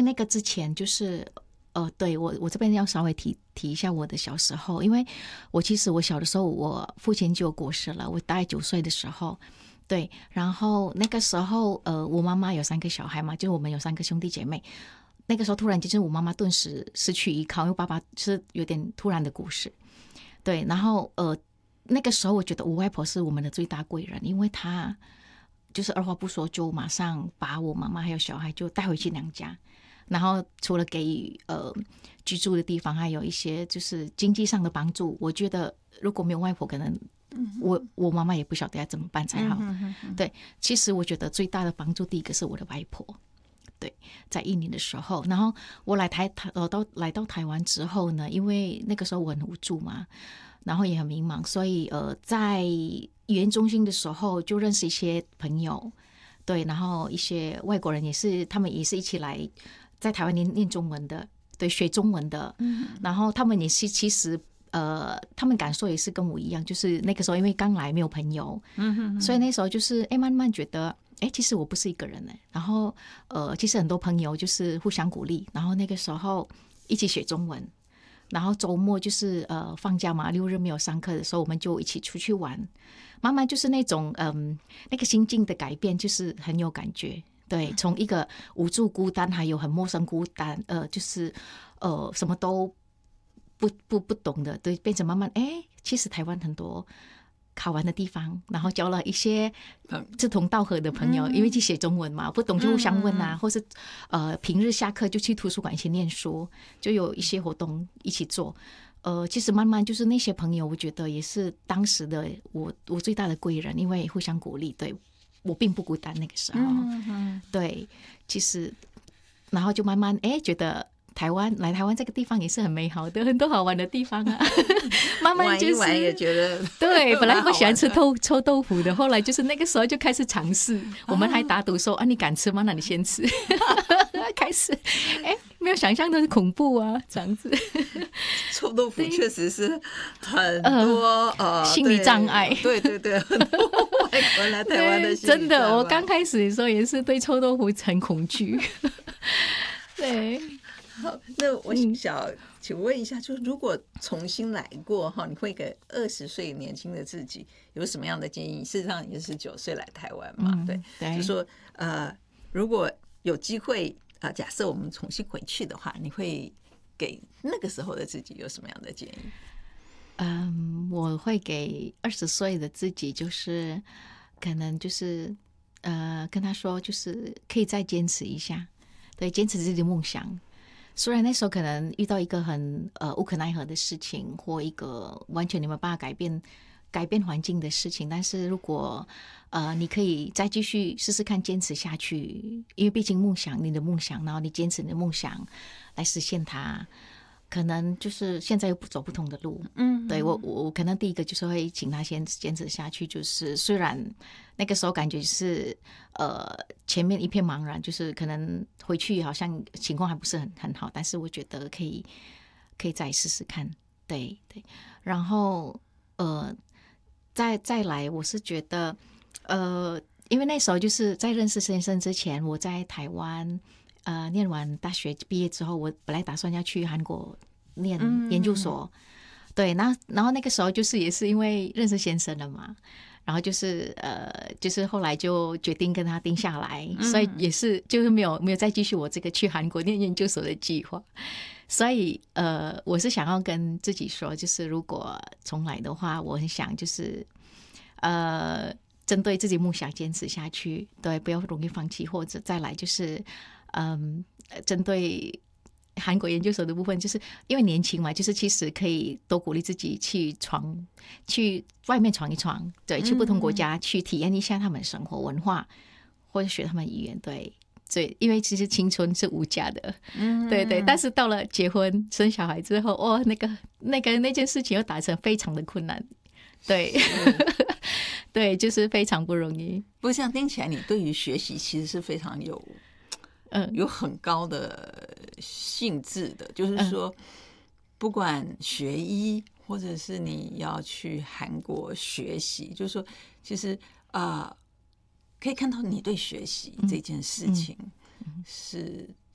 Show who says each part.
Speaker 1: 那个之前就是对我这边要稍微提一下我的小时候，因为其实我小的时候我父亲就过世了，我大概9岁的时候。对，然后那个时候我妈妈有3个小孩嘛，就是我们有3个兄弟姐妹。那个时候突然间就是我妈妈顿时失去依靠，因为爸爸是有点突然的故事。对，然后那个时候我觉得我外婆是我们的最大贵人，因为她就是二话不说就马上把我妈妈还有小孩就带回去娘家，然后除了给予居住的地方，还有一些就是经济上的帮助。我觉得如果没有外婆，可能我妈妈也不晓得要怎么办才好。对，其实我觉得最大的帮助，第一个是我的外婆。对，在印尼的时候，然后我来到台湾之后呢，因为那个时候我很无助嘛，然后也很迷茫，所以在语言中心的时候就认识一些朋友。对，然后一些外国人也是，他们也是一起来在台湾念中文的，对，学中文的。然后他们也是其实他们感受也是跟我一样，就是那个时候因为刚来没有朋友，所以那时候就是慢慢觉得其实我不是一个人然后其实很多朋友就是互相鼓励，然后那个时候一起学中文，然后周末就是放假嘛，6日没有上课的时候，我们就一起出去玩。慢慢就是那种那个心境的改变，就是很有感觉。对，从一个无助孤单，还有很陌生孤单，就是什么都不懂的，对，变成慢慢其实台湾很多好玩的地方，然后交了一些志同道合的朋友，因为去写中文嘛，不懂就互相问啊，或是平日下课就去图书馆一起念书，就有一些活动一起做。其实慢慢就是那些朋友，我觉得也是当时的我最大的贵人，因为互相鼓励，对，我并不孤单那个时候。对，其实然后就慢慢觉得来台湾这个地方也是很美好的，很多好玩的地方啊。慢慢就是
Speaker 2: 玩一玩也觉得
Speaker 1: 对，本来不喜欢吃臭豆腐的，后来就是那个时候就开始尝试。我们还打赌说你敢吃吗？那你先吃。开始没有想象的恐怖啊，这样子。
Speaker 2: 臭豆腐确实是很多
Speaker 1: 心理障碍。
Speaker 2: 对，很多外国人来台湾的心理障碍。
Speaker 1: 真的，我刚开始的时候也是对臭豆腐很恐惧。对，
Speaker 2: 好，那我想请问一下，就是如果重新来过你会给20岁年轻的自己有什么样的建议？事实上你是19岁来台湾嘛，对，就说如果有机会假设我们重新回去的话，你会给那个时候的自己有什么样的建议？
Speaker 1: 我会给20岁的自己，就是可能就是跟他说，就是可以再坚持一下，对，坚持自己的梦想。虽然那时候可能遇到一个很无可奈何的事情，或一个完全你没有办法改变环境的事情，但是如果你可以再继续试试看，坚持下去，因为毕竟你的梦想，然后你坚持你的梦想来实现它，可能就是现在又走不同的路。对，我可能第一个就是会请他先坚持下去，就是虽然那个时候感觉是前面一片茫然，就是可能回去好像情况还不是很好，但是我觉得可以再试试看。对，然后再来，我是觉得因为那时候就是在认识先生之前，我在台湾念完大学毕业之后，我本来打算要去韩国念研究所。对，然后那个时候就是也是因为认识先生了嘛，然后就是后来就决定跟他定下来，所以也是就是没有再继续我这个去韩国念研究所的计划。所以我是想要跟自己说，就是如果重来的话，我很想就是针对自己梦想坚持下去，对，不要容易放弃，或者再来就是针对韩国研究所的部分，就是因为年轻嘛，就是其实可以多鼓励自己去外面闯一闯，对，去不同国家去体验一下他们生活文化，或者学他们语言，对，因为其实青春是无价的。对，但是到了结婚生小孩之后，那件事情又达成非常的困难。对。对，就是非常不容易。
Speaker 2: 不过这样听起来，你对于学习其实是非常有很高的兴致的，就是说不管学医或者是你要去韩国学习，就是说其实可以看到你对学习这件事情是